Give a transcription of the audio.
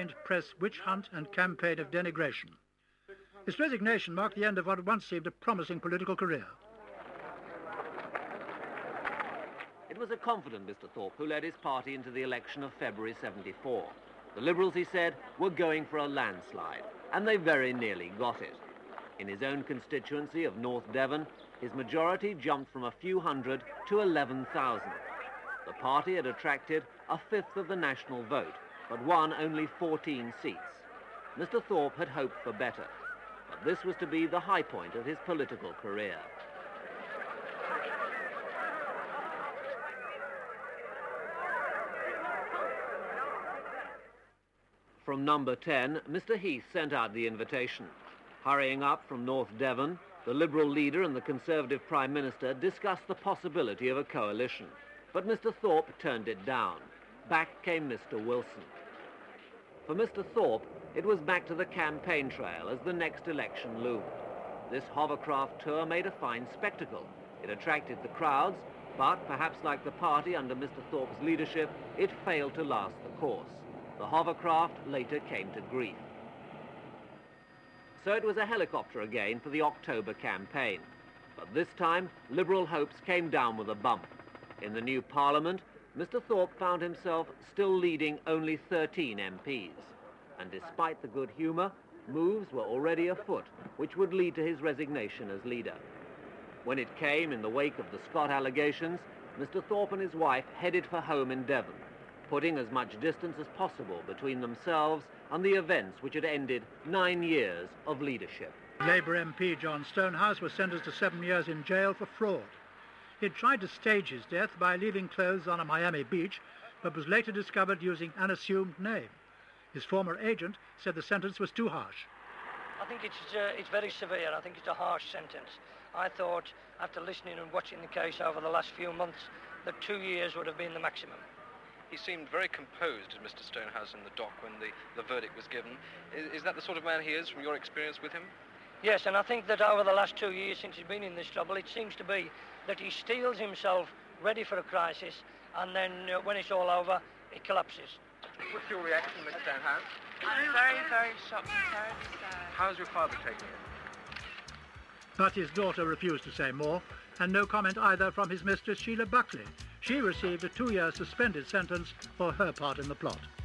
sustained press witch hunt and campaign of denigration. His resignation marked the end of what once seemed a promising political career. It was a confident Mr. Thorpe who led his party into the election of February 74. The Liberals, he said, were going for a landslide, and they very nearly got it. In his own constituency of North Devon, his majority jumped from a few hundred to 11,000. The party had attracted a fifth of the national vote, but won only 14 seats. Mr. Thorpe had hoped for better, but this was to be the high point of his political career. From number 10, Mr. Heath sent out the invitation. Hurrying up from North Devon, the Liberal leader and the Conservative Prime Minister discussed the possibility of a coalition. But Mr. Thorpe turned it down. Back came Mr. Wilson. For Mr. Thorpe, it was back to the campaign trail as the next election loomed. This hovercraft tour made a fine spectacle. It attracted the crowds, but perhaps like the party under Mr. Thorpe's leadership, it failed to last the course. The hovercraft later came to grief. So it was a helicopter again for the October campaign. But this time, Liberal hopes came down with a bump. In the new Parliament, Mr. Thorpe found himself still leading only 13 MPs. And despite the good humour, moves were already afoot, which would lead to his resignation as leader. When it came in the wake of the Scott allegations, Mr. Thorpe and his wife headed for home in Devon, putting as much distance as possible between themselves and the events which had ended 9 years of leadership. Labour MP John Stonehouse was sentenced to 7 years in jail for fraud. He had tried to stage his death by leaving clothes on a Miami beach, but was later discovered using an assumed name. His former agent said the sentence was too harsh. I think it's very severe. I think it's a harsh sentence. I thought, after listening and watching the case over the last few months, that 2 years would have been the maximum. He seemed very composed, Mr. Stonehouse, in the dock when the verdict was given. Is that the sort of man he is from your experience with him? Yes, and I think that over the last 2 years since he's been in this trouble, it seems to be that he steels himself ready for a crisis, and then when it's all over, it collapses. What's your reaction, Mr. Stonehouse? I'm very, very shocked and terribly sad. How's your father taking it? But his daughter refused to say more, and no comment either from his mistress, Sheila Buckley. She received a 2-year suspended sentence for her part in the plot.